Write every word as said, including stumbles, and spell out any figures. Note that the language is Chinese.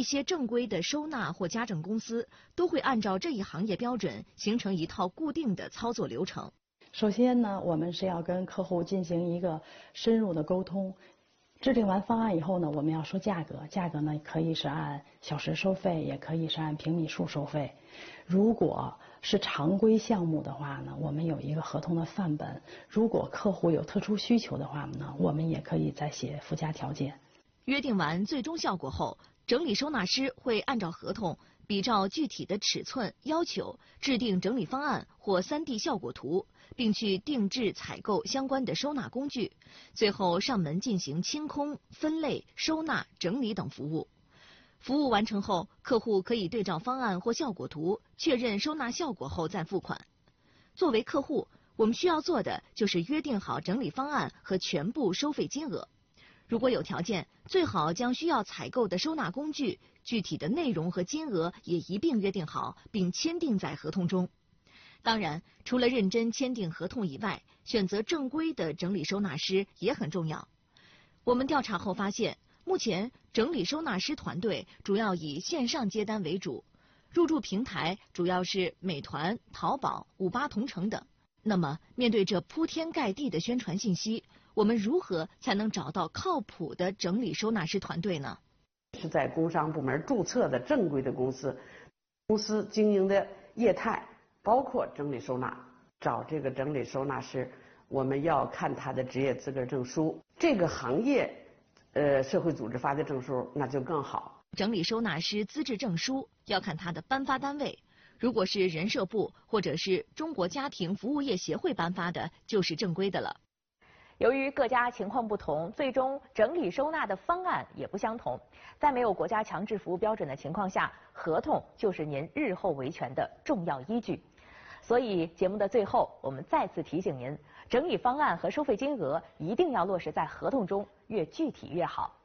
些正规的收纳或家政公司都会按照这一行业标准形成一套固定的操作流程。 首先呢，我们是要跟客户进行一个深入的沟通。制定完方案以后呢，我们要说价格，价格呢可以是按小时收费，也可以是按平米数收费。如果是常规项目的话呢，我们有一个合同的范本。如果客户有特殊需求的话呢，我们也可以再写附加条件。 约定完最终效果后，整理收纳师会按照合同，比照具体的尺寸要求，制定整理方案或 三 D 效果图，并去定制采购相关的收纳工具，最后上门进行清空、分类、收纳、整理等服务。服务完成后，客户可以对照方案或效果图，确认收纳效果后再付款。作为客户，我们需要做的就是约定好整理方案和全部收费金额。如果有条件，最好将需要采购的收纳工具、具体的内容和金额也一并约定好，并签订在合同中。当然，除了认真签订合同以外，选择正规的整理收纳师也很重要。我们调查后发现，目前整理收纳师团队主要以线上接单为主，入驻平台主要是美团、淘宝、五八同城等。那么，面对这铺天盖地的宣传信息，我们如何才能找到靠谱的整理收纳师团队呢？ 是在工商部门注册的正规的公司，公司经营的业态包括整理收纳，找这个整理收纳师，我们要看他的职业资格证书，这个行业呃社会组织发的证书那就更好。 整理收纳师资质证书要看他的颁发单位。如果是人社部或者是中国家庭服务业协会颁发的，就是正规的了。 由于各家情况不同，最终整理收纳的方案也不相同。在没有国家强制服务标准的情况下，合同就是您日后维权的重要依据。所以节目的最后，我们再次提醒您，整理方案和收费金额一定要落实在合同中，越具体越好。